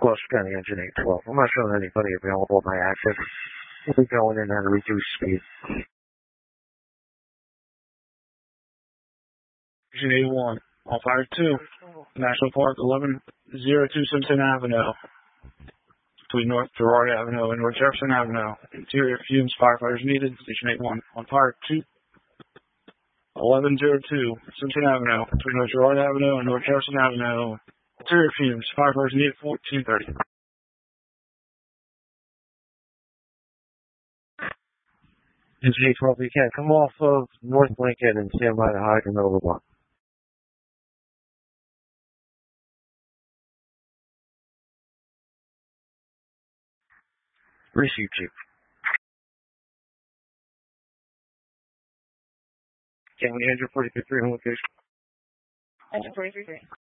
Gloucester County Engine 812. I'm not showing anybody available by access. We'll be going in at a reduced speed. Engine 81, on fire 2, National Park 1102 Simpson Avenue, between North Girard Avenue and North Jefferson Avenue. Interior fumes, firefighters needed. Station 81, on fire 2, 1102 Simpson Avenue, between North Girard Avenue and North Jefferson Avenue. Interior fumes, firefighters needed. 1430. Engine 812, you can come off of North Lincoln and stand by the hydrant over block. Receive, Chief. Can we enter 43 on location? Engine 43.